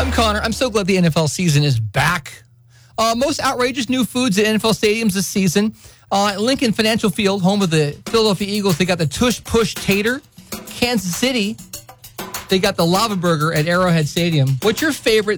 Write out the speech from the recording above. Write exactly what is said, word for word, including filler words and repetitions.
I'm Connor. I'm so glad the N F L season is back. Uh, most outrageous new foods at N F L stadiums this season. Uh, Lincoln Financial Field, home of the Philadelphia Eagles, they got the Tush Push Tater. Kansas City, they got the Lava Burger at Arrowhead Stadium. What's your favorite